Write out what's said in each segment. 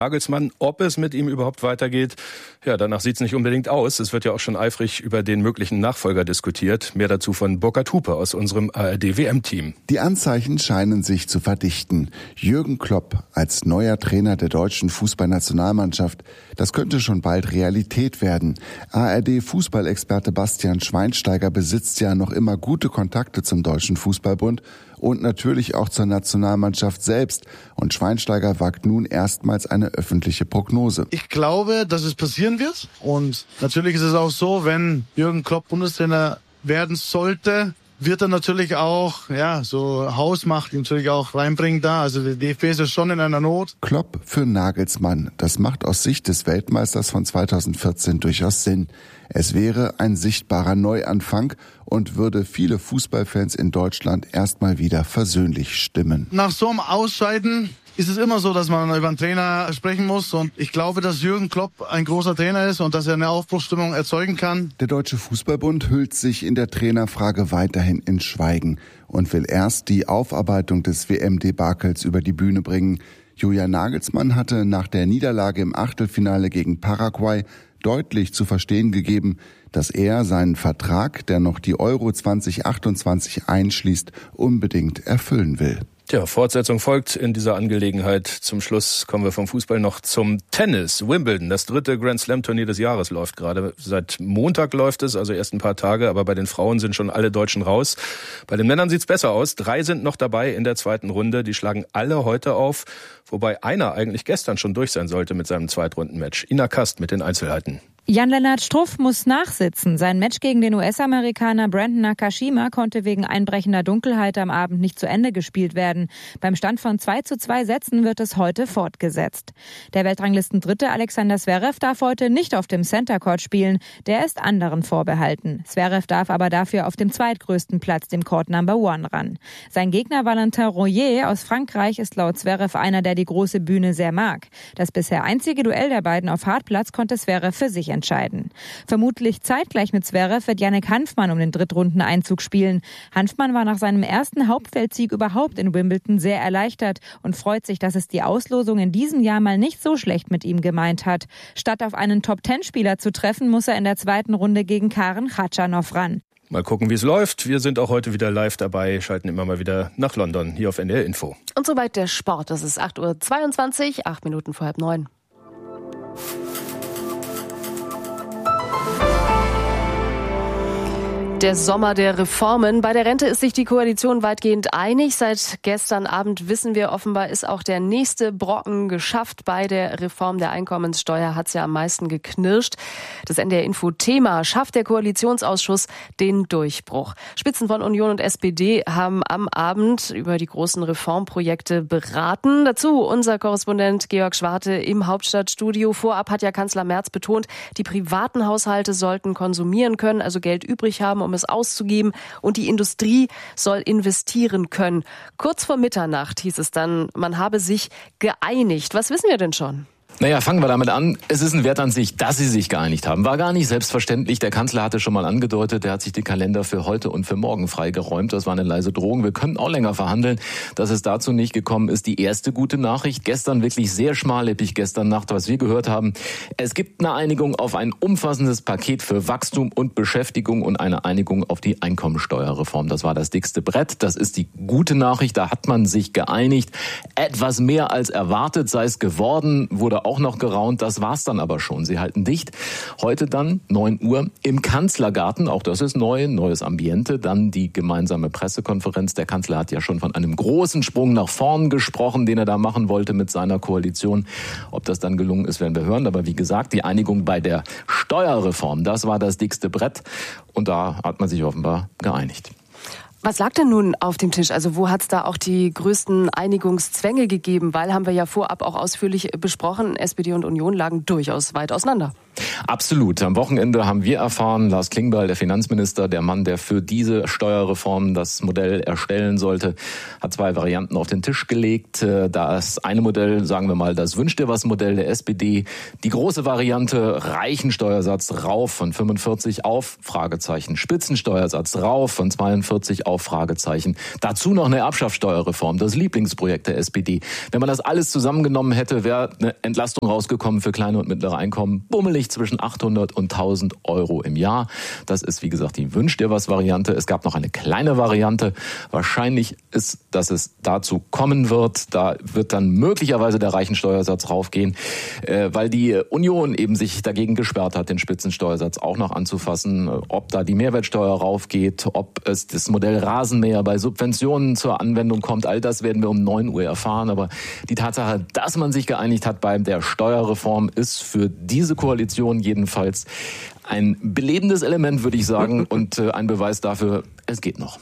Nagelsmann, ob es mit ihm überhaupt weitergeht. Ja, danach sieht es nicht unbedingt aus. Es wird ja auch schon eifrig über den möglichen Nachfolger diskutiert. Mehr dazu von Burkhard Hupe aus unserem ARD-WM-Team. Die Anzeichen scheinen sich zu verdichten. Jürgen Klopp als neuer Trainer der deutschen Fußballnationalmannschaft, das könnte schon bald Realität werden. ARD-Fußballexperte Bastian Schweinsteiger besitzt ja noch immer gute Kontakte zum Deutschen Fußballbund und natürlich auch zur Nationalmannschaft selbst. Und Schweinsteiger wagt nun erstmals eine öffentliche Prognose. Ich glaube, dass es passieren wird. Und natürlich ist es auch so, wenn Jürgen Klopp Bundestrainer werden sollte, wird er natürlich auch, so Hausmacht natürlich auch reinbringen da. Also der DFB ist ja schon in einer Not. Klopp für Nagelsmann. Das macht aus Sicht des Weltmeisters von 2014 durchaus Sinn. Es wäre ein sichtbarer Neuanfang und würde viele Fußballfans in Deutschland erstmal wieder versöhnlich stimmen. Nach so einem Ausscheiden ist es immer so, dass man über einen Trainer sprechen muss. Und ich glaube, dass Jürgen Klopp ein großer Trainer ist und dass er eine Aufbruchsstimmung erzeugen kann. Der Deutsche Fußballbund hüllt sich in der Trainerfrage weiterhin in Schweigen und will erst die Aufarbeitung des WM-Debakels über die Bühne bringen. Julian Nagelsmann hatte nach der Niederlage im Achtelfinale gegen Paraguay deutlich zu verstehen gegeben, dass er seinen Vertrag, der noch die Euro 2028 einschließt, unbedingt erfüllen will. Ja, Fortsetzung folgt in dieser Angelegenheit. Zum Schluss kommen wir vom Fußball noch zum Tennis. Wimbledon, das 3. Grand-Slam-Turnier des Jahres läuft gerade. Seit Montag läuft es, also erst ein paar Tage, aber bei den Frauen sind schon alle Deutschen raus. Bei den Männern sieht's besser aus. 3 sind noch dabei in der zweiten Runde. Die schlagen alle heute auf, wobei einer eigentlich gestern schon durch sein sollte mit seinem Zweitrunden-Match. Ina Kast mit den Einzelheiten. Jan-Lennart Struff muss nachsitzen. Sein Match gegen den US-Amerikaner Brandon Nakashima konnte wegen einbrechender Dunkelheit am Abend nicht zu Ende gespielt werden. Beim Stand von 2:2 Sätzen wird es heute fortgesetzt. Der Weltranglisten-Dritte Alexander Zverev darf heute nicht auf dem Center Court spielen. Der ist anderen vorbehalten. Zverev darf aber dafür auf dem zweitgrößten Platz, dem Court Number 1, ran. Sein Gegner Valentin Royer aus Frankreich ist laut Zverev einer, der die große Bühne sehr mag. Das bisher einzige Duell der beiden auf Hartplatz konnte Zverev für sich entscheiden. Vermutlich zeitgleich mit Zverev wird Jannik Hanfmann um den Drittrundeneinzug spielen. Hanfmann war nach seinem ersten Hauptfeldsieg überhaupt in Wimbledon sehr erleichtert und freut sich, dass es die Auslosung in diesem Jahr mal nicht so schlecht mit ihm gemeint hat. Statt auf einen Top-10-Spieler zu treffen, muss er in der zweiten Runde gegen Karen Khachanov ran. Mal gucken, wie es läuft. Wir sind auch heute wieder live dabei, schalten immer mal wieder nach London, hier auf NDR Info. Und soweit der Sport. Das ist 8:22 Uhr, 8 Minuten vor 8:30. Der Sommer der Reformen. Bei der Rente ist sich die Koalition weitgehend einig. Seit gestern Abend wissen wir, offenbar ist auch der nächste Brocken geschafft. Bei der Reform der Einkommenssteuer hat es ja am meisten geknirscht. Das NDR-Info-Thema: Schafft der Koalitionsausschuss den Durchbruch? Spitzen von Union und SPD haben am Abend über die großen Reformprojekte beraten. Dazu unser Korrespondent Georg Schwarte im Hauptstadtstudio. Vorab hat ja Kanzler Merz betont, die privaten Haushalte sollten konsumieren können, also Geld übrig haben, um es auszugeben, und die Industrie soll investieren können. Kurz vor Mitternacht hieß es dann, man habe sich geeinigt. Was wissen wir denn schon? Naja, fangen wir damit an. Es ist ein Wert an sich, dass sie sich geeinigt haben. War gar nicht selbstverständlich. Der Kanzler hatte schon mal angedeutet, er hat sich den Kalender für heute und für morgen freigeräumt. Das war eine leise Drohung. Wir könnten auch länger verhandeln. Dass es dazu nicht gekommen ist, die erste gute Nachricht. Gestern wirklich sehr schmallippig, gestern Nacht, was wir gehört haben. Es gibt eine Einigung auf ein umfassendes Paket für Wachstum und Beschäftigung und eine Einigung auf die Einkommensteuerreform. Das war das dickste Brett. Das ist die gute Nachricht. Da hat man sich geeinigt. Etwas mehr als erwartet sei es geworden, wurde auch noch geraunt, das war's dann aber schon. Sie halten dicht. Heute dann 9 Uhr im Kanzlergarten, auch das ist neu, neues Ambiente, dann die gemeinsame Pressekonferenz. Der Kanzler hat ja schon von einem großen Sprung nach vorn gesprochen, den er da machen wollte mit seiner Koalition. Ob das dann gelungen ist, werden wir hören. Aber wie gesagt, die Einigung bei der Steuerreform, das war das dickste Brett und da hat man sich offenbar geeinigt. Was lag denn nun auf dem Tisch? Also wo hat es da auch die größten Einigungszwänge gegeben? Weil, haben wir ja vorab auch ausführlich besprochen, SPD und Union lagen durchaus weit auseinander. Absolut. Am Wochenende haben wir erfahren, Lars Klingbeil, der Finanzminister, der Mann, der für diese Steuerreform das Modell erstellen sollte, hat 2 Varianten auf den Tisch gelegt. Das eine Modell, sagen wir mal, das Wünsch dir was Modell der SPD. Die große Variante, Reichensteuersatz rauf von 45 auf Fragezeichen. Spitzensteuersatz rauf von 42 auf Fragezeichen. Dazu noch eine Erbschaftssteuerreform, das Lieblingsprojekt der SPD. Wenn man das alles zusammengenommen hätte, wäre eine Entlastung rausgekommen für kleine und mittlere Einkommen. Bummelig zwischen 800 und 1000 Euro im Jahr. Das ist, wie gesagt, die Wünsch dir was Variante. Es gab noch eine kleine Variante. Wahrscheinlich ist, dass es dazu kommen wird. Da wird dann möglicherweise der Reichensteuersatz raufgehen, weil die Union eben sich dagegen gesperrt hat, den Spitzensteuersatz auch noch anzufassen. Ob da die Mehrwertsteuer raufgeht, ob es das Modell Rasenmäher bei Subventionen zur Anwendung kommt, all das werden wir um 9 Uhr erfahren. Aber die Tatsache, dass man sich geeinigt hat bei der Steuerreform, ist für diese Koalition jedenfalls ein belebendes Element, würde ich sagen, und ein Beweis dafür, es geht noch.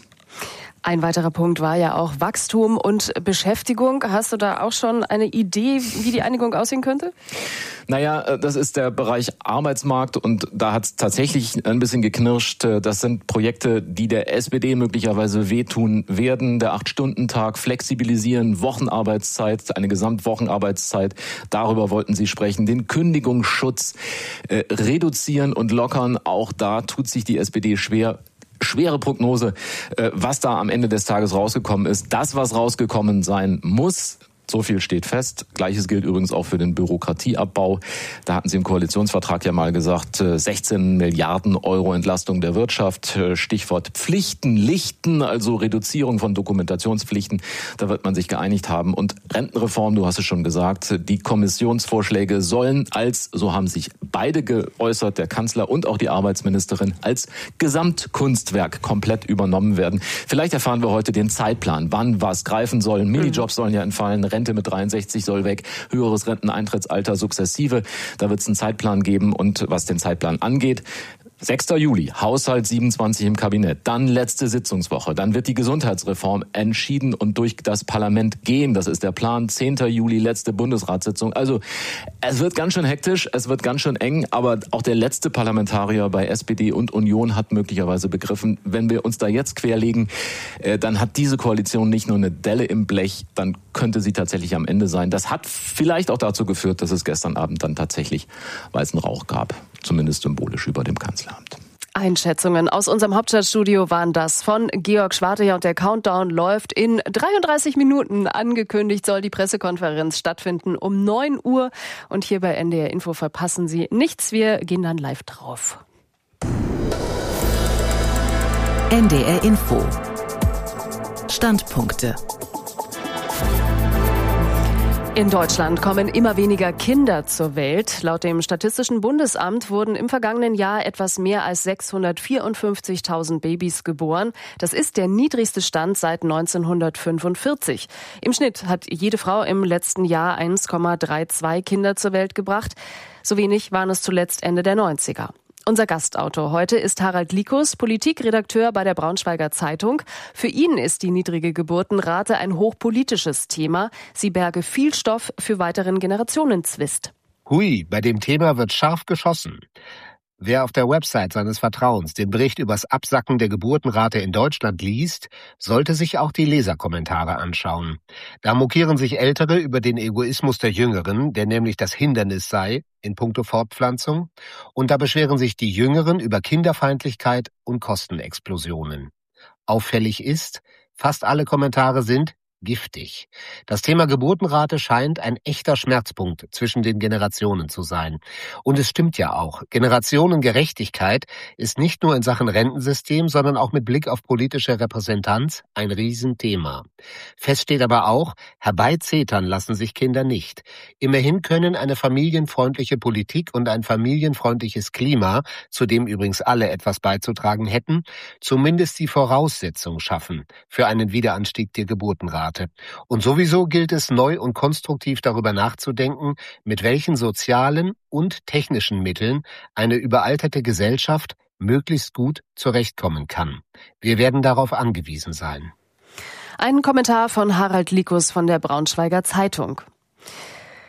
Ein weiterer Punkt war ja auch Wachstum und Beschäftigung. Hast du da auch schon eine Idee, wie die Einigung aussehen könnte? Naja, das ist der Bereich Arbeitsmarkt und da hat es tatsächlich ein bisschen geknirscht. Das sind Projekte, die der SPD möglicherweise wehtun werden. Der 8-Stunden-Tag, flexibilisieren, Wochenarbeitszeit, eine Gesamtwochenarbeitszeit. Darüber wollten sie sprechen. Den Kündigungsschutz reduzieren und lockern. Auch da tut sich die SPD schwer. Schwere Prognose, was da am Ende des Tages rausgekommen ist. Das, was rausgekommen sein muss, so viel steht fest. Gleiches gilt übrigens auch für den Bürokratieabbau. Da hatten Sie im Koalitionsvertrag ja mal gesagt, 16 Milliarden Euro Entlastung der Wirtschaft. Stichwort Pflichten, Lichten, also Reduzierung von Dokumentationspflichten. Da wird man sich geeinigt haben. Und Rentenreform, du hast es schon gesagt, die Kommissionsvorschläge sollen als, so haben sich beide geäußert, der Kanzler und auch die Arbeitsministerin, als Gesamtkunstwerk komplett übernommen werden. Vielleicht erfahren wir heute den Zeitplan, wann was greifen soll. Minijobs sollen ja entfallen, Rente mit 63 soll weg, höheres Renteneintrittsalter sukzessive. Da wird es einen Zeitplan geben und was den Zeitplan angeht, 6. Juli, Haushalt 27 im Kabinett, dann letzte Sitzungswoche, dann wird die Gesundheitsreform entschieden und durch das Parlament gehen. Das ist der Plan. 10. Juli, letzte Bundesratssitzung. Also es wird ganz schön hektisch, es wird ganz schön eng, aber auch der letzte Parlamentarier bei SPD und Union hat möglicherweise begriffen, wenn wir uns da jetzt querlegen, dann hat diese Koalition nicht nur eine Delle im Blech, dann könnte sie tatsächlich am Ende sein. Das hat vielleicht auch dazu geführt, dass es gestern Abend dann tatsächlich weißen Rauch gab, zumindest symbolisch über dem Kanzleramt. Einschätzungen aus unserem Hauptstadtstudio waren das von Georg Schwarte und der Countdown läuft in 33 Minuten. Angekündigt soll die Pressekonferenz stattfinden um 9 Uhr und hier bei NDR Info verpassen Sie nichts. Wir gehen dann live drauf. NDR Info. Standpunkte. In Deutschland kommen immer weniger Kinder zur Welt. Laut dem Statistischen Bundesamt wurden im vergangenen Jahr etwas mehr als 654.000 Babys geboren. Das ist der niedrigste Stand seit 1945. Im Schnitt hat jede Frau im letzten Jahr 1,32 Kinder zur Welt gebracht. So wenig waren es zuletzt Ende der 90er. Unser Gastautor heute ist Harald Likus, Politikredakteur bei der Braunschweiger Zeitung. Für ihn ist die niedrige Geburtenrate ein hochpolitisches Thema. Sie berge viel Stoff für weiteren Generationenzwist. Hui, bei dem Thema wird scharf geschossen. Wer auf der Website seines Vertrauens den Bericht übers Absacken der Geburtenrate in Deutschland liest, sollte sich auch die Leserkommentare anschauen. Da mokieren sich Ältere über den Egoismus der Jüngeren, der nämlich das Hindernis sei in puncto Fortpflanzung, und da beschweren sich die Jüngeren über Kinderfeindlichkeit und Kostenexplosionen. Auffällig ist, fast alle Kommentare sind giftig. Das Thema Geburtenrate scheint ein echter Schmerzpunkt zwischen den Generationen zu sein. Und es stimmt ja auch. Generationengerechtigkeit ist nicht nur in Sachen Rentensystem, sondern auch mit Blick auf politische Repräsentanz ein Riesenthema. Fest steht aber auch, herbeizetern lassen sich Kinder nicht. Immerhin können eine familienfreundliche Politik und ein familienfreundliches Klima, zu dem übrigens alle etwas beizutragen hätten, zumindest die Voraussetzung schaffen für einen Wiederanstieg der Geburtenrate. Und sowieso gilt es, neu und konstruktiv darüber nachzudenken, mit welchen sozialen und technischen Mitteln eine überalterte Gesellschaft möglichst gut zurechtkommen kann. Wir werden darauf angewiesen sein. Ein Kommentar von Harald Likus von der Braunschweiger Zeitung.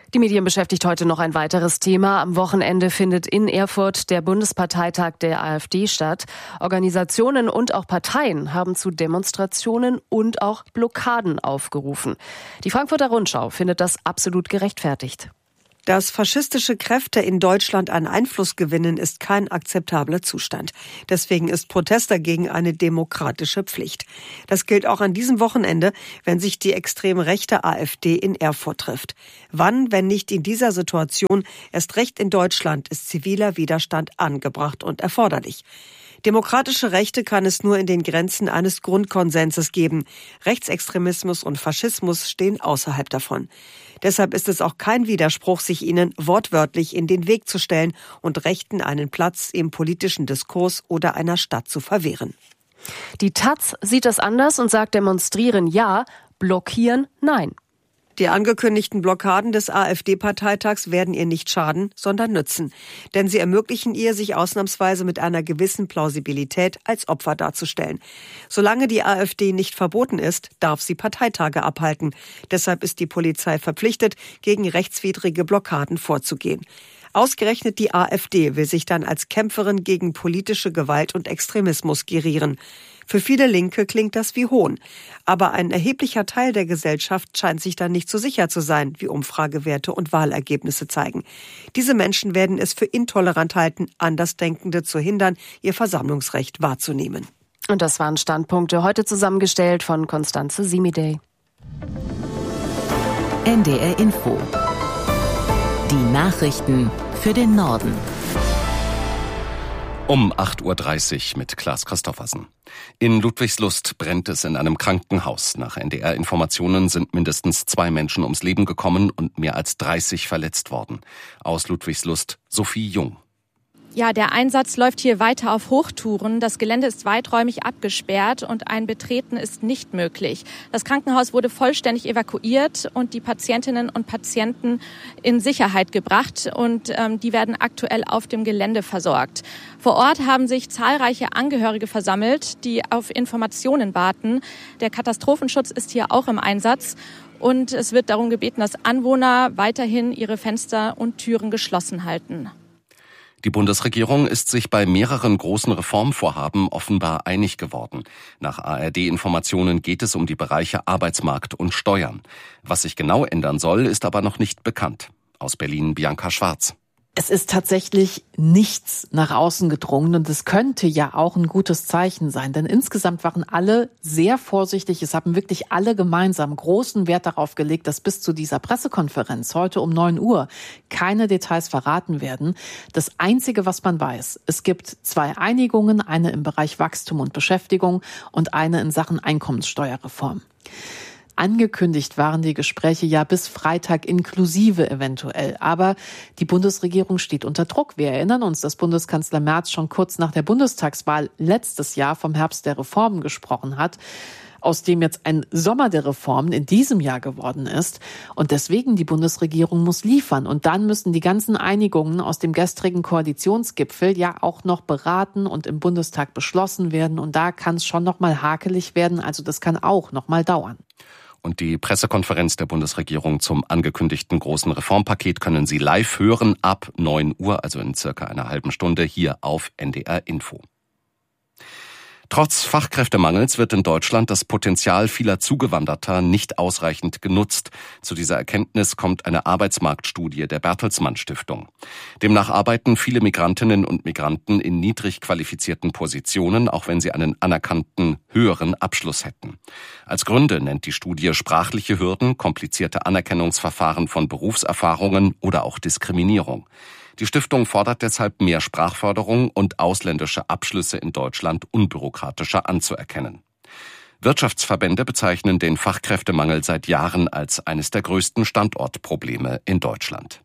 Die Medien beschäftigt heute noch ein weiteres Thema. Am Wochenende findet in Erfurt der Bundesparteitag der AfD statt. Organisationen und auch Parteien haben zu Demonstrationen und auch Blockaden aufgerufen. Die Frankfurter Rundschau findet das absolut gerechtfertigt. Dass faschistische Kräfte in Deutschland an Einfluss gewinnen, ist kein akzeptabler Zustand. Deswegen ist Protest dagegen eine demokratische Pflicht. Das gilt auch an diesem Wochenende, wenn sich die extrem rechte AfD in Erfurt trifft. Wann, wenn nicht in dieser Situation, erst recht in Deutschland, ist ziviler Widerstand angebracht und erforderlich. Demokratische Rechte kann es nur in den Grenzen eines Grundkonsenses geben. Rechtsextremismus und Faschismus stehen außerhalb davon. Deshalb ist es auch kein Widerspruch, sich ihnen wortwörtlich in den Weg zu stellen und Rechten einen Platz im politischen Diskurs oder einer Stadt zu verwehren. Die Taz sieht das anders und sagt demonstrieren ja, blockieren nein. Die angekündigten Blockaden des AfD-Parteitags werden ihr nicht schaden, sondern nützen. Denn sie ermöglichen ihr, sich ausnahmsweise mit einer gewissen Plausibilität als Opfer darzustellen. Solange die AfD nicht verboten ist, darf sie Parteitage abhalten. Deshalb ist die Polizei verpflichtet, gegen rechtswidrige Blockaden vorzugehen. Ausgerechnet die AfD will sich dann als Kämpferin gegen politische Gewalt und Extremismus gerieren. Für viele Linke klingt das wie Hohn. Aber ein erheblicher Teil der Gesellschaft scheint sich dann nicht so sicher zu sein, wie Umfragewerte und Wahlergebnisse zeigen. Diese Menschen werden es für intolerant halten, Andersdenkende zu hindern, ihr Versammlungsrecht wahrzunehmen. Und das waren Standpunkte heute zusammengestellt von Constanze Simidey. NDR Info. Die Nachrichten für den Norden. Um 8.30 Uhr mit Klaas Christoffersen. In Ludwigslust brennt es in einem Krankenhaus. Nach NDR-Informationen sind mindestens 2 Menschen ums Leben gekommen und mehr als 30 verletzt worden. Aus Ludwigslust Sophie Jung. Ja, der Einsatz läuft hier weiter auf Hochtouren. Das Gelände ist weiträumig abgesperrt und ein Betreten ist nicht möglich. Das Krankenhaus wurde vollständig evakuiert und die Patientinnen und Patienten in Sicherheit gebracht und die werden aktuell auf dem Gelände versorgt. Vor Ort haben sich zahlreiche Angehörige versammelt, die auf Informationen warten. Der Katastrophenschutz ist hier auch im Einsatz. Und es wird darum gebeten, dass Anwohner weiterhin ihre Fenster und Türen geschlossen halten. Die Bundesregierung ist sich bei mehreren großen Reformvorhaben offenbar einig geworden. Nach ARD-Informationen geht es um die Bereiche Arbeitsmarkt und Steuern. Was sich genau ändern soll, ist aber noch nicht bekannt. Aus Berlin Bianca Schwarz. Es ist tatsächlich nichts nach außen gedrungen und es könnte ja auch ein gutes Zeichen sein, denn insgesamt waren alle sehr vorsichtig. Es haben wirklich alle gemeinsam großen Wert darauf gelegt, dass bis zu dieser Pressekonferenz heute um 9 Uhr keine Details verraten werden. Das Einzige, was man weiß, es gibt 2 Einigungen, eine im Bereich Wachstum und Beschäftigung und eine in Sachen Einkommenssteuerreform. Angekündigt waren die Gespräche ja bis Freitag inklusive eventuell. Aber die Bundesregierung steht unter Druck. Wir erinnern uns, dass Bundeskanzler Merz schon kurz nach der Bundestagswahl letztes Jahr vom Herbst der Reformen gesprochen hat, aus dem jetzt ein Sommer der Reformen in diesem Jahr geworden ist. Und deswegen die Bundesregierung muss liefern. Und dann müssen die ganzen Einigungen aus dem gestrigen Koalitionsgipfel ja auch noch beraten und im Bundestag beschlossen werden. Und da kann es schon noch mal hakelig werden. Also das kann auch noch mal dauern. Und die Pressekonferenz der Bundesregierung zum angekündigten großen Reformpaket können Sie live hören ab 9 Uhr, also in circa einer halben Stunde, hier auf NDR Info. Trotz Fachkräftemangels wird in Deutschland das Potenzial vieler Zugewanderter nicht ausreichend genutzt. Zu dieser Erkenntnis kommt eine Arbeitsmarktstudie der Bertelsmann Stiftung. Demnach arbeiten viele Migrantinnen und Migranten in niedrig qualifizierten Positionen, auch wenn sie einen anerkannten höheren Abschluss hätten. Als Gründe nennt die Studie sprachliche Hürden, komplizierte Anerkennungsverfahren von Berufserfahrungen oder auch Diskriminierung. Die Stiftung fordert deshalb mehr Sprachförderung und ausländische Abschlüsse in Deutschland unbürokratischer anzuerkennen. Wirtschaftsverbände bezeichnen den Fachkräftemangel seit Jahren als eines der größten Standortprobleme in Deutschland.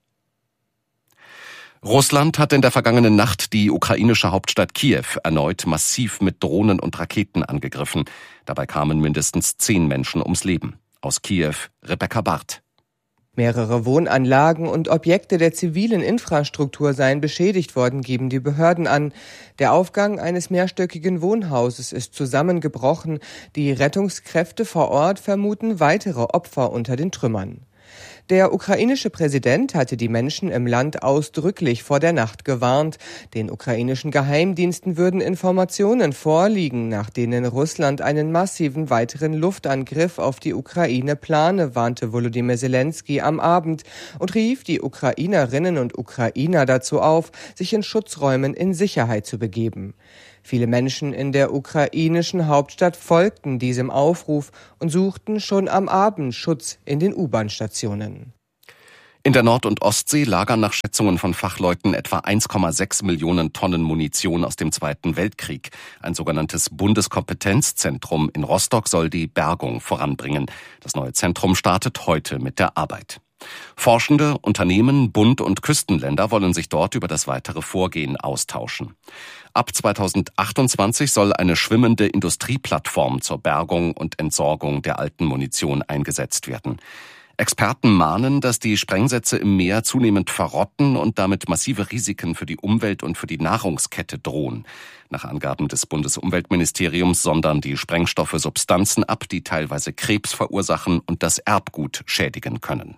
Russland hat in der vergangenen Nacht die ukrainische Hauptstadt Kiew erneut massiv mit Drohnen und Raketen angegriffen. Dabei kamen mindestens 10 Menschen ums Leben. Aus Kiew Rebecca Barth. Mehrere Wohnanlagen und Objekte der zivilen Infrastruktur seien beschädigt worden, geben die Behörden an. Der Aufgang eines mehrstöckigen Wohnhauses ist zusammengebrochen. Die Rettungskräfte vor Ort vermuten weitere Opfer unter den Trümmern. Der ukrainische Präsident hatte die Menschen im Land ausdrücklich vor der Nacht gewarnt. Den ukrainischen Geheimdiensten würden Informationen vorliegen, nach denen Russland einen massiven weiteren Luftangriff auf die Ukraine plane, warnte Volodymyr Zelensky am Abend und rief die Ukrainerinnen und Ukrainer dazu auf, sich in Schutzräumen in Sicherheit zu begeben. Viele Menschen in der ukrainischen Hauptstadt folgten diesem Aufruf und suchten schon am Abend Schutz in den U-Bahn-Stationen. In der Nord- und Ostsee lagern nach Schätzungen von Fachleuten etwa 1,6 Millionen Tonnen Munition aus dem Zweiten Weltkrieg. Ein sogenanntes Bundeskompetenzzentrum in Rostock soll die Bergung voranbringen. Das neue Zentrum startet heute mit der Arbeit. Forschende, Unternehmen, Bund und Küstenländer wollen sich dort über das weitere Vorgehen austauschen. Ab 2028 soll eine schwimmende Industrieplattform zur Bergung und Entsorgung der alten Munition eingesetzt werden. Experten mahnen, dass die Sprengsätze im Meer zunehmend verrotten und damit massive Risiken für die Umwelt und für die Nahrungskette drohen. Nach Angaben des Bundesumweltministeriums sondern die Sprengstoffe Substanzen ab, die teilweise Krebs verursachen und das Erbgut schädigen können.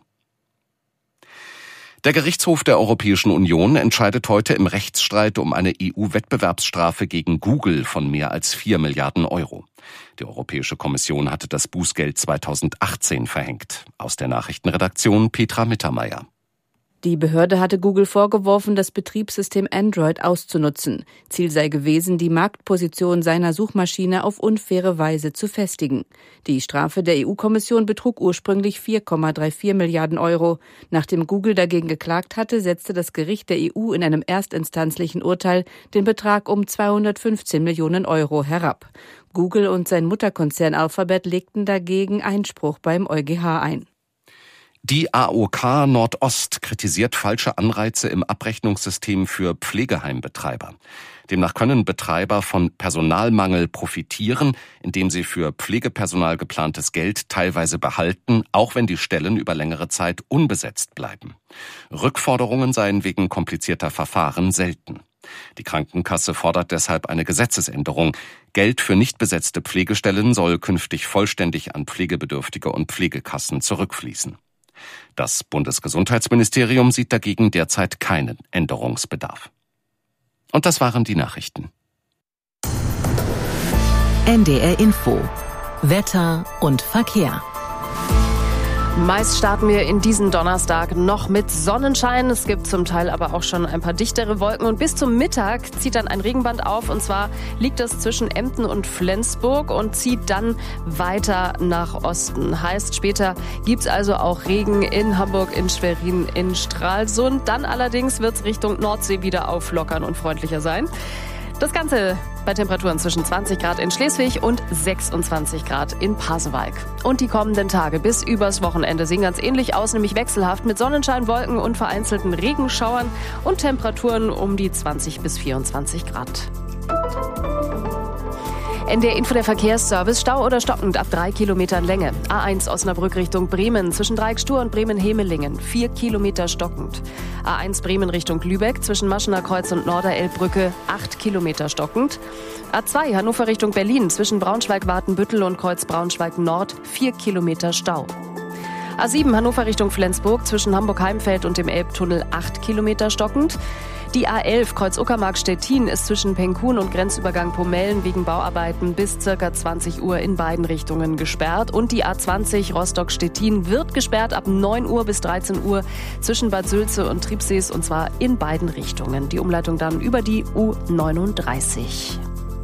Der Gerichtshof der Europäischen Union entscheidet heute im Rechtsstreit um eine EU-Wettbewerbsstrafe gegen Google von mehr als 4 Milliarden Euro. Die Europäische Kommission hatte das Bußgeld 2018 verhängt. Aus der Nachrichtenredaktion Petra Mittermeier. Die Behörde hatte Google vorgeworfen, das Betriebssystem Android auszunutzen. Ziel sei gewesen, die Marktposition seiner Suchmaschine auf unfaire Weise zu festigen. Die Strafe der EU-Kommission betrug ursprünglich 4,34 Milliarden Euro. Nachdem Google dagegen geklagt hatte, setzte das Gericht der EU in einem erstinstanzlichen Urteil den Betrag um 215 Millionen Euro herab. Google und sein Mutterkonzern Alphabet legten dagegen Einspruch beim EuGH ein. Die AOK Nordost kritisiert falsche Anreize im Abrechnungssystem für Pflegeheimbetreiber. Demnach können Betreiber von Personalmangel profitieren, indem sie für Pflegepersonal geplantes Geld teilweise behalten, auch wenn die Stellen über längere Zeit unbesetzt bleiben. Rückforderungen seien wegen komplizierter Verfahren selten. Die Krankenkasse fordert deshalb eine Gesetzesänderung. Geld für nicht besetzte Pflegestellen soll künftig vollständig an Pflegebedürftige und Pflegekassen zurückfließen. Das Bundesgesundheitsministerium sieht dagegen derzeit keinen Änderungsbedarf. Und das waren die Nachrichten. NDR Info. Wetter und Verkehr. Meist starten wir in diesen Donnerstag noch mit Sonnenschein. Es gibt zum Teil aber auch schon ein paar dichtere Wolken. Und bis zum Mittag zieht dann ein Regenband auf. Und zwar liegt es zwischen Emden und Flensburg und zieht dann weiter nach Osten. Heißt, später gibt's also auch Regen in Hamburg, in Schwerin, in Stralsund. Dann allerdings wird's Richtung Nordsee wieder auflockern und freundlicher sein. Das Ganze bei Temperaturen zwischen 20 Grad in Schleswig und 26 Grad in Pasewalk. Und die kommenden Tage bis übers Wochenende sehen ganz ähnlich aus, nämlich wechselhaft mit Sonnenschein, Wolken und vereinzelten Regenschauern und Temperaturen um die 20 bis 24 Grad. NDR Info, der Verkehrsservice. Stau oder stockend ab 3 Kilometern Länge. A1 Osnabrück Richtung Bremen zwischen Dreieckstur und Bremen-Hemelingen 4 Kilometer stockend. A1 Bremen Richtung Lübeck zwischen Maschener Kreuz und Norderelbbrücke 8 Kilometer stockend. A2 Hannover Richtung Berlin zwischen Braunschweig-Watenbüttel und Kreuz Braunschweig-Nord 4 Kilometer Stau. A7 Hannover Richtung Flensburg zwischen Hamburg-Heimfeld und dem Elbtunnel 8 Kilometer stockend. Die A11 Kreuz-Uckermark-Stettin ist zwischen Penkun und Grenzübergang Pomellen wegen Bauarbeiten bis ca. 20 Uhr in beiden Richtungen gesperrt. Und die A20 Rostock-Stettin wird gesperrt ab 9 Uhr bis 13 Uhr zwischen Bad Sülze und Triebsees, und zwar in beiden Richtungen. Die Umleitung dann über die U39.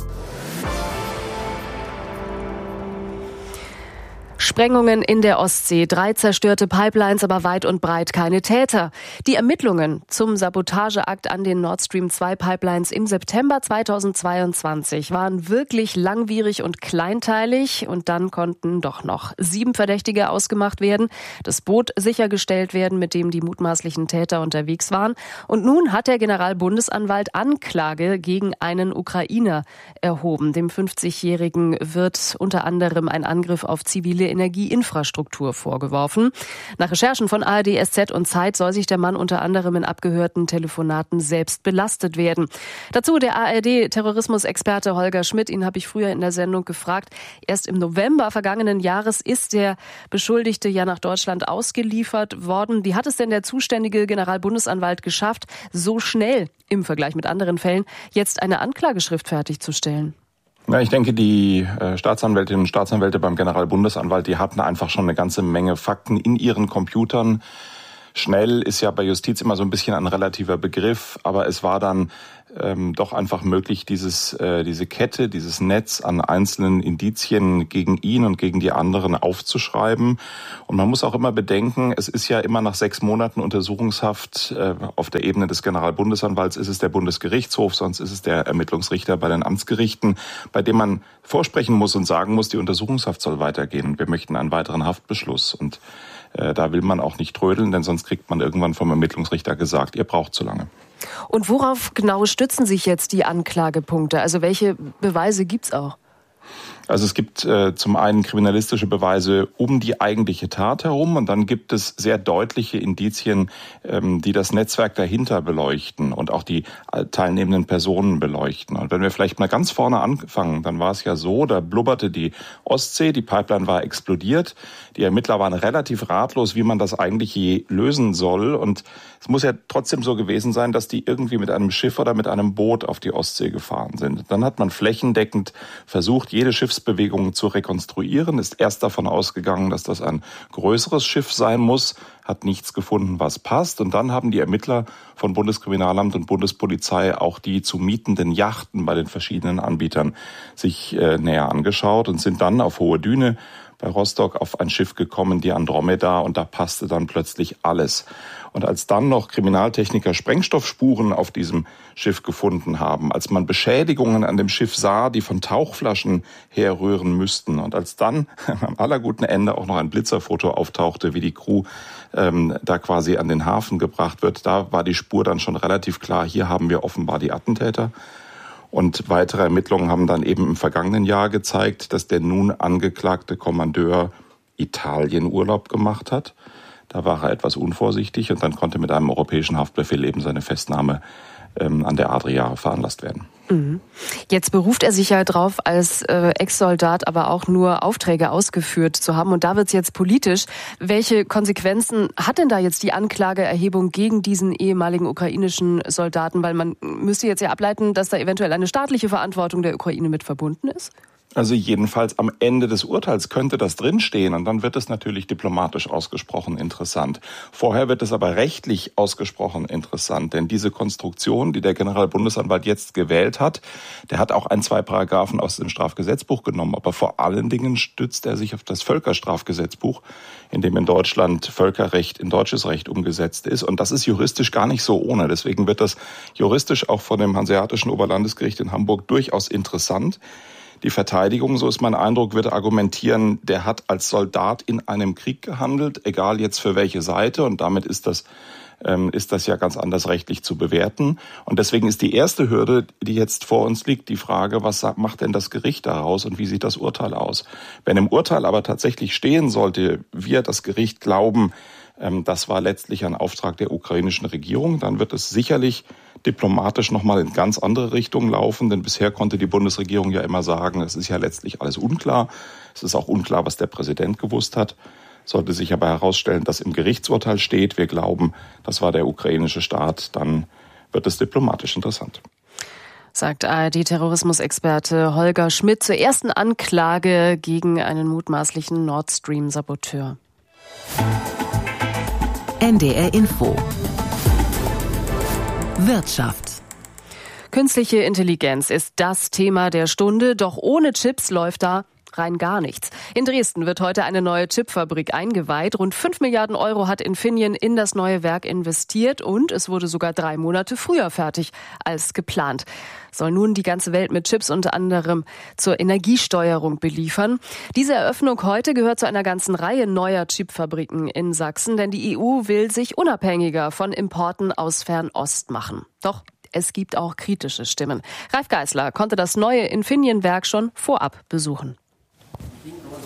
Sprengungen in der Ostsee, 3 zerstörte Pipelines, aber weit und breit keine Täter. Die Ermittlungen zum Sabotageakt an den Nord Stream 2 Pipelines im September 2022 waren wirklich langwierig und kleinteilig, und dann konnten doch noch 7 Verdächtige ausgemacht werden, das Boot sichergestellt werden, mit dem die mutmaßlichen Täter unterwegs waren. Und nun hat der Generalbundesanwalt Anklage gegen einen Ukrainer erhoben. Dem 50-Jährigen wird unter anderem ein Angriff auf zivile Energieinfrastruktur vorgeworfen. Nach Recherchen von ARD, SZ und Zeit soll sich der Mann unter anderem in abgehörten Telefonaten selbst belastet werden. Dazu der ARD-Terrorismusexperte Holger Schmidt. Ihn habe ich früher in der Sendung gefragt. Erst im November vergangenen Jahres ist der Beschuldigte ja nach Deutschland ausgeliefert worden. Wie hat es denn der zuständige Generalbundesanwalt geschafft, so schnell im Vergleich mit anderen Fällen jetzt eine Anklageschrift fertigzustellen? Ja, ich denke, die Staatsanwältinnen und Staatsanwälte beim Generalbundesanwalt, die hatten einfach schon eine ganze Menge Fakten in ihren Computern. Schnell ist ja bei Justiz immer so ein bisschen ein relativer Begriff, aber es war dann doch einfach möglich, diese Kette, dieses Netz an einzelnen Indizien gegen ihn und gegen die anderen aufzuschreiben. Und man muss auch immer bedenken, es ist ja immer nach 6 Monaten Untersuchungshaft auf der Ebene des Generalbundesanwalts ist es der Bundesgerichtshof, sonst ist es der Ermittlungsrichter bei den Amtsgerichten, bei dem man vorsprechen muss und sagen muss, die Untersuchungshaft soll weitergehen. Wir möchten einen weiteren Haftbeschluss. Und da will man auch nicht trödeln, denn sonst kriegt man irgendwann vom Ermittlungsrichter gesagt, ihr braucht zu lange. Und worauf genau stützen sich jetzt die Anklagepunkte? Also welche Beweise gibt's auch? Also es gibt zum einen kriminalistische Beweise um die eigentliche Tat herum und dann gibt es sehr deutliche Indizien, die das Netzwerk dahinter beleuchten und auch die teilnehmenden Personen beleuchten. Und wenn wir vielleicht mal ganz vorne anfangen, dann war es ja so, da blubberte die Ostsee, die Pipeline war explodiert, die Ermittler waren relativ ratlos, wie man das eigentlich je lösen soll. Und es muss ja trotzdem so gewesen sein, dass die irgendwie mit einem Schiff oder mit einem Boot auf die Ostsee gefahren sind. Dann hat man flächendeckend versucht, jede Schiffsbewegung zu rekonstruieren, ist erst davon ausgegangen, dass das ein größeres Schiff sein muss, hat nichts gefunden, was passt. Und dann haben die Ermittler von Bundeskriminalamt und Bundespolizei auch die zu mietenden Yachten bei den verschiedenen Anbietern sich näher angeschaut und sind dann auf Hohe Düne bei Rostock auf ein Schiff gekommen, die Andromeda, und da passte dann plötzlich alles. Und als dann noch Kriminaltechniker Sprengstoffspuren auf diesem Schiff gefunden haben, als man Beschädigungen an dem Schiff sah, die von Tauchflaschen herrühren müssten, und als dann am allerguten Ende auch noch ein Blitzerfoto auftauchte, wie die Crew da quasi an den Hafen gebracht wird, da war die Spur dann schon relativ klar, hier haben wir offenbar die Attentäter. Und weitere Ermittlungen haben dann eben im vergangenen Jahr gezeigt, dass der nun angeklagte Kommandeur Italien Urlaub gemacht hat. Da war er etwas unvorsichtig und dann konnte mit einem europäischen Haftbefehl eben seine Festnahme an der Adria veranlasst werden. Jetzt beruft er sich ja drauf, als Ex-Soldat aber auch nur Aufträge ausgeführt zu haben. Und da wird es jetzt politisch. Welche Konsequenzen hat denn da jetzt die Anklageerhebung gegen diesen ehemaligen ukrainischen Soldaten? Weil man müsste jetzt ja ableiten, dass da eventuell eine staatliche Verantwortung der Ukraine mit verbunden ist. Also jedenfalls am Ende des Urteils könnte das drinstehen und dann wird es natürlich diplomatisch ausgesprochen interessant. Vorher wird es aber rechtlich ausgesprochen interessant, denn diese Konstruktion, die der Generalbundesanwalt jetzt gewählt hat, der hat auch 1-2 Paragraphen aus dem Strafgesetzbuch genommen, aber vor allen Dingen stützt er sich auf das Völkerstrafgesetzbuch, in dem in Deutschland Völkerrecht in deutsches Recht umgesetzt ist, und das ist juristisch gar nicht so ohne. Deswegen wird das juristisch auch von dem Hanseatischen Oberlandesgericht in Hamburg durchaus interessant. Die Verteidigung, so ist mein Eindruck, wird argumentieren, der hat als Soldat in einem Krieg gehandelt, egal jetzt für welche Seite, und damit ist das ja ganz anders rechtlich zu bewerten. Und deswegen ist die erste Hürde, die jetzt vor uns liegt, die Frage, was macht denn das Gericht daraus und wie sieht das Urteil aus? Wenn im Urteil aber tatsächlich stehen sollte, wir, das Gericht, glauben, das war letztlich ein Auftrag der ukrainischen Regierung, dann wird es sicherlich diplomatisch nochmal in ganz andere Richtungen laufen, denn bisher konnte die Bundesregierung ja immer sagen, es ist ja letztlich alles unklar. Es ist auch unklar, was der Präsident gewusst hat. Sollte sich aber herausstellen, dass im Gerichtsurteil steht, wir glauben, das war der ukrainische Staat, dann wird es diplomatisch interessant. Sagt ARD-Terrorismusexperte Holger Schmidt zur ersten Anklage gegen einen mutmaßlichen Nord Stream-Saboteur. NDR Info. Wirtschaft. Künstliche Intelligenz ist das Thema der Stunde, doch ohne Chips läuft da rein gar nichts. In Dresden wird heute eine neue Chipfabrik eingeweiht. Rund 5 Milliarden Euro hat Infineon in das neue Werk investiert und es wurde sogar 3 Monate früher fertig als geplant. Soll nun die ganze Welt mit Chips unter anderem zur Energiesteuerung beliefern. Diese Eröffnung heute gehört zu einer ganzen Reihe neuer Chipfabriken in Sachsen, denn die EU will sich unabhängiger von Importen aus Fernost machen. Doch es gibt auch kritische Stimmen. Ralf Geißler konnte das neue Infineon-Werk schon vorab besuchen.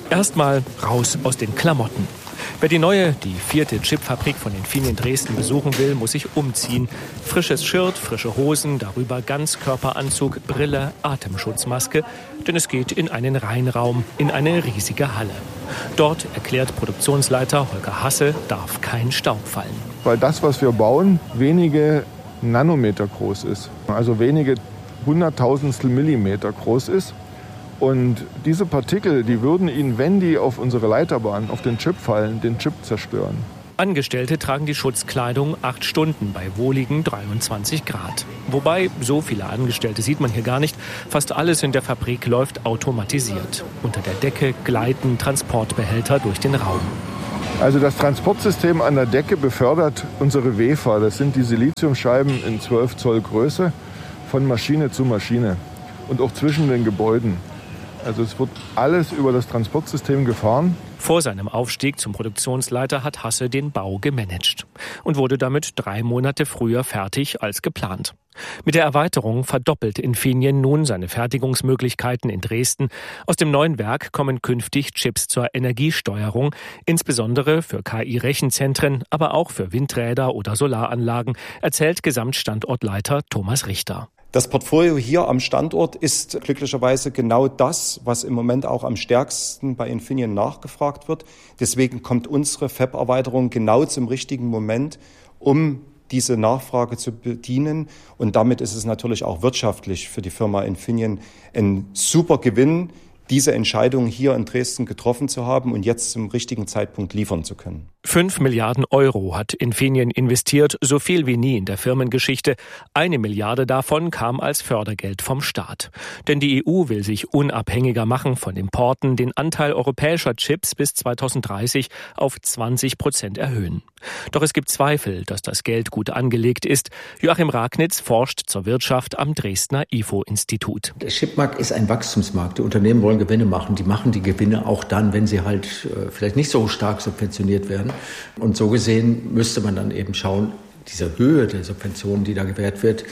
Erstmal raus aus den Klamotten. Wer die 4. Chipfabrik von Infineon Dresden besuchen will, muss sich umziehen. Frisches Shirt, frische Hosen, darüber Ganzkörperanzug, Brille, Atemschutzmaske. Denn es geht in einen Reinraum, in eine riesige Halle. Dort, erklärt Produktionsleiter Holger Hasse, darf kein Staub fallen. Weil das, was wir bauen, wenige Nanometer groß ist. Also wenige Hunderttausendstel Millimeter groß ist. Und diese Partikel, die würden Ihnen, wenn die auf unsere Leiterbahn, auf den Chip fallen, den Chip zerstören. Angestellte tragen die Schutzkleidung 8 Stunden bei wohligen 23 Grad. Wobei, so viele Angestellte sieht man hier gar nicht. Fast alles in der Fabrik läuft automatisiert. Unter der Decke gleiten Transportbehälter durch den Raum. Also das Transportsystem an der Decke befördert unsere Wefer. Das sind die Siliziumscheiben in 12 Zoll Größe von Maschine zu Maschine und auch zwischen den Gebäuden. Also es wird alles über das Transportsystem gefahren. Vor seinem Aufstieg zum Produktionsleiter hat Hasse den Bau gemanagt und wurde damit 3 Monate früher fertig als geplant. Mit der Erweiterung verdoppelt Infineon nun seine Fertigungsmöglichkeiten in Dresden. Aus dem neuen Werk kommen künftig Chips zur Energiesteuerung, insbesondere für KI-Rechenzentren, aber auch für Windräder oder Solaranlagen, erzählt Gesamtstandortleiter Thomas Richter. Das Portfolio hier am Standort ist glücklicherweise genau das, was im Moment auch am stärksten bei Infineon nachgefragt wird. Deswegen kommt unsere Fab-Erweiterung genau zum richtigen Moment, um diese Nachfrage zu bedienen. Und damit ist es natürlich auch wirtschaftlich für die Firma Infineon ein super Gewinn, diese Entscheidung hier in Dresden getroffen zu haben und jetzt zum richtigen Zeitpunkt liefern zu können. 5 Milliarden Euro hat Infineon investiert, so viel wie nie in der Firmengeschichte. 1 Milliarde davon kam als Fördergeld vom Staat. Denn die EU will sich unabhängiger machen von Importen, den Anteil europäischer Chips bis 2030 auf 20% erhöhen. Doch es gibt Zweifel, dass das Geld gut angelegt ist. Joachim Ragnitz forscht zur Wirtschaft am Dresdner IFO-Institut. Der Chipmarkt ist ein Wachstumsmarkt. Die Unternehmen wollen Gewinne machen. Die machen die Gewinne auch dann, wenn sie halt vielleicht nicht so stark subventioniert werden. Und so gesehen müsste man dann eben schauen, diese Höhe der Subventionen, die da gewährt wird,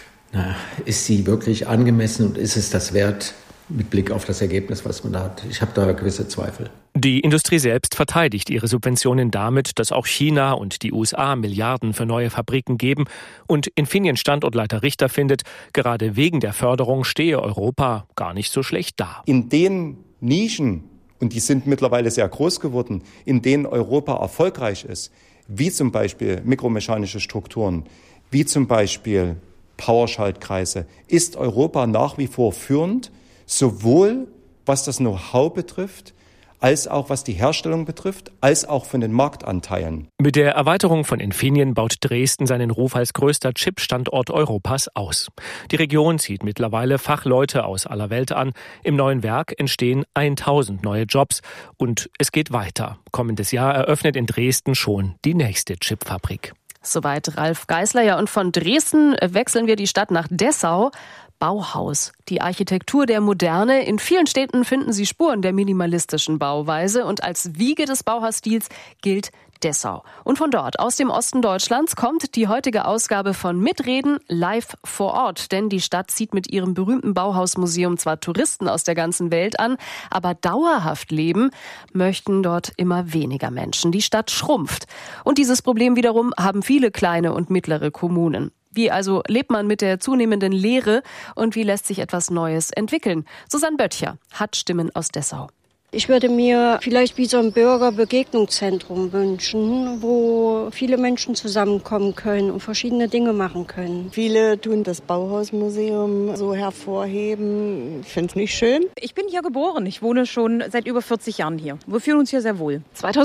ist sie wirklich angemessen und ist es das wert mit Blick auf das Ergebnis, was man da hat? Ich habe da gewisse Zweifel. Die Industrie selbst verteidigt ihre Subventionen damit, dass auch China und die USA Milliarden für neue Fabriken geben. Und Infineon-Standortleiter Richter findet, gerade wegen der Förderung stehe Europa gar nicht so schlecht da. In den Nischen, und die sind mittlerweile sehr groß geworden, in denen Europa erfolgreich ist, wie zum Beispiel mikromechanische Strukturen, wie zum Beispiel Powerschaltkreise, ist Europa nach wie vor führend, sowohl was das Know-how betrifft, als auch was die Herstellung betrifft, als auch von den Marktanteilen. Mit der Erweiterung von Infineon baut Dresden seinen Ruf als größter Chip-Standort Europas aus. Die Region zieht mittlerweile Fachleute aus aller Welt an. Im neuen Werk entstehen 1000 neue Jobs und es geht weiter. Kommendes Jahr eröffnet in Dresden schon die nächste Chipfabrik. Soweit Ralf Geisler. Ja, und von Dresden wechseln wir die Stadt nach Dessau. Bauhaus, die Architektur der Moderne. In vielen Städten finden Sie Spuren der minimalistischen Bauweise und als Wiege des Bauhausstils gilt Dessau. Und von dort, aus dem Osten Deutschlands, kommt die heutige Ausgabe von Mitreden live vor Ort. Denn die Stadt zieht mit ihrem berühmten Bauhausmuseum zwar Touristen aus der ganzen Welt an, aber dauerhaft leben möchten dort immer weniger Menschen. Die Stadt schrumpft. Und dieses Problem wiederum haben viele kleine und mittlere Kommunen. Wie also lebt man mit der zunehmenden Leere und wie lässt sich etwas Neues entwickeln? Susanne Böttcher hat Stimmen aus Dessau. Ich würde mir vielleicht wie so ein Bürgerbegegnungszentrum wünschen, wo viele Menschen zusammenkommen können und verschiedene Dinge machen können. Viele tun das Bauhausmuseum so hervorheben. Ich finde es nicht schön. Ich bin hier geboren. Ich wohne schon seit über 40 Jahren hier. Wir fühlen uns hier sehr wohl.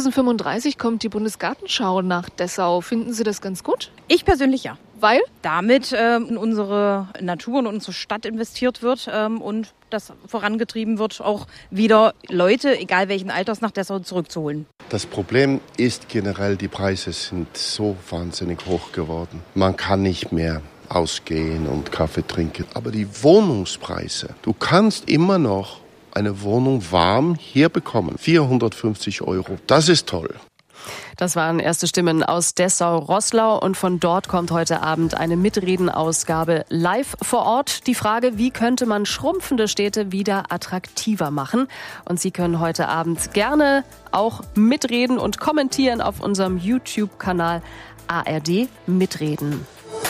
2035 kommt die Bundesgartenschau nach Dessau. Finden Sie das ganz gut? Ich persönlich ja. Weil? Damit in unsere Natur und unsere Stadt investiert wird und das vorangetrieben wird, auch wieder Leute, egal welchen Alters, nach Dessau zurückzuholen. Das Problem ist generell, die Preise sind so wahnsinnig hoch geworden. Man kann nicht mehr ausgehen und Kaffee trinken. Aber die Wohnungspreise, du kannst immer noch eine Wohnung warm hier bekommen. 450 €. Das ist toll. Das waren erste Stimmen aus Dessau-Roßlau und von dort kommt heute Abend eine Mitredenausgabe live vor Ort. Die Frage, wie könnte man schrumpfende Städte wieder attraktiver machen? Und Sie können heute Abend gerne auch mitreden und kommentieren auf unserem YouTube-Kanal ARD Mitreden.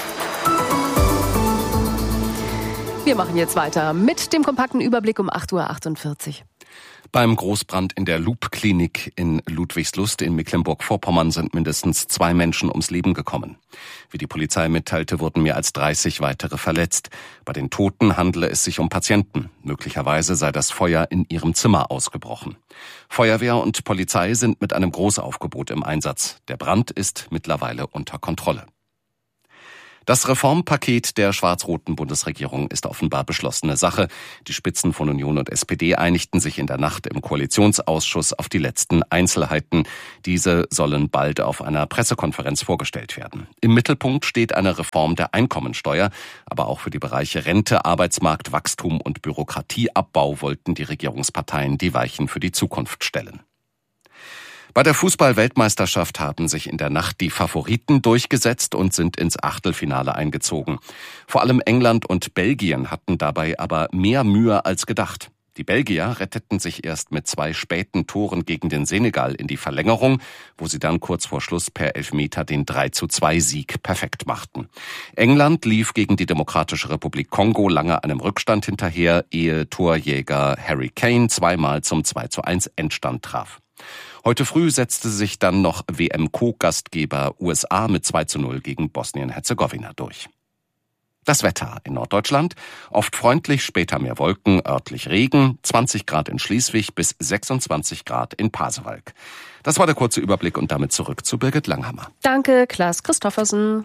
Wir machen jetzt weiter mit dem kompakten Überblick um 8.48 Uhr. Beim Großbrand in der Loop-Klinik in Ludwigslust in Mecklenburg-Vorpommern sind mindestens 2 Menschen ums Leben gekommen. Wie die Polizei mitteilte, wurden mehr als 30 weitere verletzt. Bei den Toten handele es sich um Patienten. Möglicherweise sei das Feuer in ihrem Zimmer ausgebrochen. Feuerwehr und Polizei sind mit einem Großaufgebot im Einsatz. Der Brand ist mittlerweile unter Kontrolle. Das Reformpaket der schwarz-roten Bundesregierung ist offenbar beschlossene Sache. Die Spitzen von Union und SPD einigten sich in der Nacht im Koalitionsausschuss auf die letzten Einzelheiten. Diese sollen bald auf einer Pressekonferenz vorgestellt werden. Im Mittelpunkt steht eine Reform der Einkommensteuer, aber auch für die Bereiche Rente, Arbeitsmarkt, Wachstum und Bürokratieabbau wollten die Regierungsparteien die Weichen für die Zukunft stellen. Bei der Fußball-Weltmeisterschaft haben sich in der Nacht die Favoriten durchgesetzt und sind ins Achtelfinale eingezogen. Vor allem England und Belgien hatten dabei aber mehr Mühe als gedacht. Die Belgier retteten sich erst mit 2 späten Toren gegen den Senegal in die Verlängerung, wo sie dann kurz vor Schluss per Elfmeter den 3:2-Sieg perfekt machten. England lief gegen die Demokratische Republik Kongo lange einem Rückstand hinterher, ehe Torjäger Harry Kane zweimal zum 2:1 Endstand traf. Heute früh setzte sich dann noch WM-Co-Gastgeber USA mit 2:0 gegen Bosnien-Herzegowina durch. Das Wetter in Norddeutschland: oft freundlich, später mehr Wolken, örtlich Regen, 20 Grad in Schleswig bis 26 Grad in Pasewalk. Das war der kurze Überblick und damit zurück zu Birgit Langhammer. Danke, Klaas Christoffersen.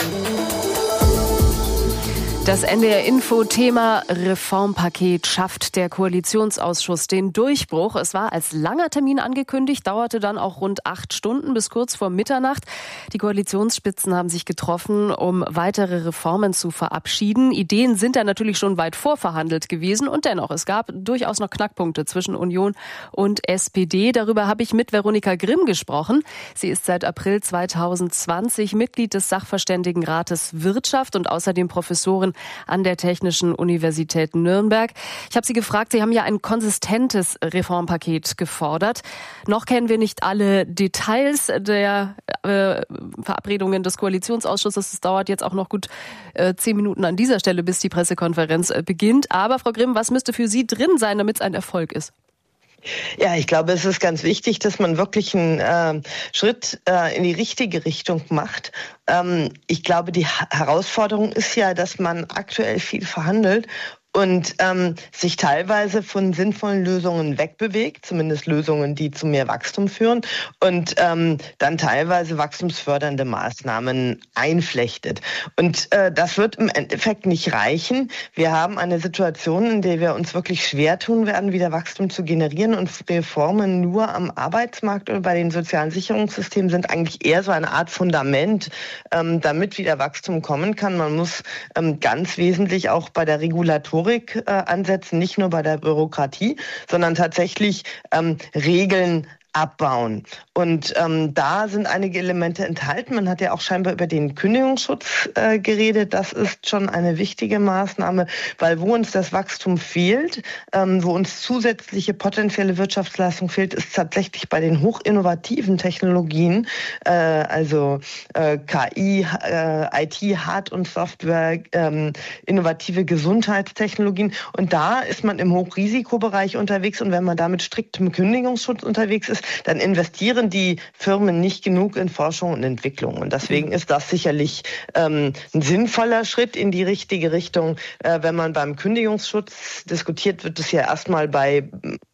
Das NDR-Info-Thema Reformpaket schafft der Koalitionsausschuss den Durchbruch. Es war als langer Termin angekündigt, dauerte dann auch rund 8 Stunden bis kurz vor Mitternacht. Die Koalitionsspitzen haben sich getroffen, um weitere Reformen zu verabschieden. Ideen sind da natürlich schon weit vorverhandelt gewesen und dennoch, es gab durchaus noch Knackpunkte zwischen Union und SPD. Darüber habe ich mit Veronika Grimm gesprochen. Sie ist seit April 2020 Mitglied des Sachverständigenrates Wirtschaft und außerdem Professorin an der Technischen Universität Nürnberg. Ich habe Sie gefragt, Sie haben ja ein konsistentes Reformpaket gefordert. Noch kennen wir nicht alle Details der Verabredungen des Koalitionsausschusses. Es dauert jetzt auch noch gut 10 Minuten an dieser Stelle, bis die Pressekonferenz beginnt. Aber Frau Grimm, was müsste für Sie drin sein, damit es ein Erfolg ist? Ja, ich glaube, es ist ganz wichtig, dass man wirklich einen Schritt in die richtige Richtung macht. Ich glaube, die Herausforderung ist ja, dass man aktuell viel verhandelt und sich teilweise von sinnvollen Lösungen wegbewegt, zumindest Lösungen, die zu mehr Wachstum führen, und dann teilweise wachstumsfördernde Maßnahmen einflechtet. Und das wird im Endeffekt nicht reichen. Wir haben eine Situation, in der wir uns wirklich schwer tun werden, wieder Wachstum zu generieren, und Reformen nur am Arbeitsmarkt oder bei den sozialen Sicherungssystemen sind eigentlich eher so eine Art Fundament, damit wieder Wachstum kommen kann. Man muss ganz wesentlich auch bei der Regulatorik ansetzen, nicht nur bei der Bürokratie, sondern tatsächlich Regeln abbauen. Und da sind einige Elemente enthalten. Man hat ja auch scheinbar über den Kündigungsschutz geredet. Das ist schon eine wichtige Maßnahme, weil wo uns das Wachstum fehlt, wo uns zusätzliche potenzielle Wirtschaftsleistung fehlt, ist tatsächlich bei den hochinnovativen Technologien, also KI, IT, Hard- und Software, innovative Gesundheitstechnologien. Und da ist man im Hochrisikobereich unterwegs. Und wenn man da mit striktem Kündigungsschutz unterwegs ist, dann investieren die Firmen nicht genug in Forschung und Entwicklung. Und deswegen ist das sicherlich ein sinnvoller Schritt in die richtige Richtung. Wenn man beim Kündigungsschutz diskutiert, wird es ja erstmal bei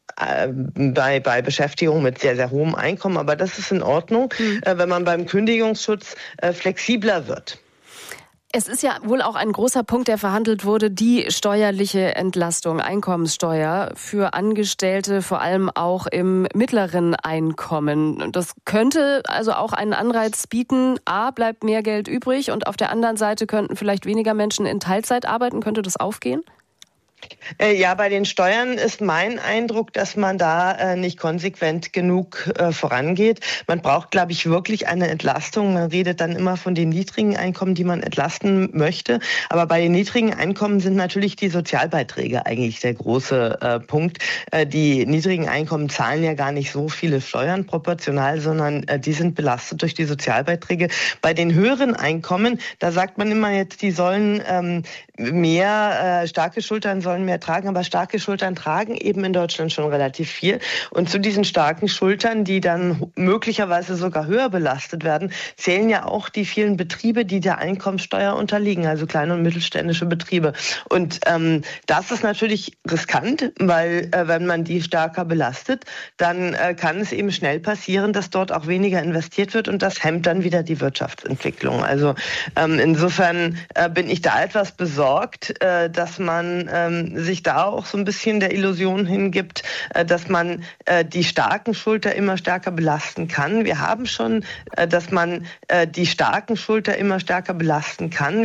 Beschäftigung mit sehr, sehr hohem Einkommen. Aber das ist in Ordnung, wenn man beim Kündigungsschutz flexibler wird. Es ist ja wohl auch ein großer Punkt, der verhandelt wurde, die steuerliche Entlastung, Einkommenssteuer für Angestellte, vor allem auch im mittleren Einkommen. Das könnte also auch einen Anreiz bieten. A, bleibt mehr Geld übrig und auf der anderen Seite könnten vielleicht weniger Menschen in Teilzeit arbeiten. Könnte das aufgehen? Ja, bei den Steuern ist mein Eindruck, dass man da nicht konsequent genug vorangeht. Man braucht, glaube ich, wirklich eine Entlastung. Man redet dann immer von den niedrigen Einkommen, die man entlasten möchte. Aber bei den niedrigen Einkommen sind natürlich die Sozialbeiträge eigentlich der große Punkt. Die niedrigen Einkommen zahlen ja gar nicht so viele Steuern proportional, sondern die sind belastet durch die Sozialbeiträge. Bei den höheren Einkommen, da sagt man immer jetzt, die sollen mehr, starke Schultern sollen mehr tragen, aber starke Schultern tragen eben in Deutschland schon relativ viel. Und zu diesen starken Schultern, die dann möglicherweise sogar höher belastet werden, zählen ja auch die vielen Betriebe, die der Einkommensteuer unterliegen, also kleine und mittelständische Betriebe. Und das ist natürlich riskant, weil wenn man die stärker belastet, dann kann es eben schnell passieren, dass dort auch weniger investiert wird und das hemmt dann wieder die Wirtschaftsentwicklung. Also insofern bin ich da etwas besorgt, dass man sich da auch so ein bisschen der Illusion hingibt, dass man die starken Schulter immer stärker belasten kann. Wir haben schon, dass man die starken Schulter immer stärker belasten kann.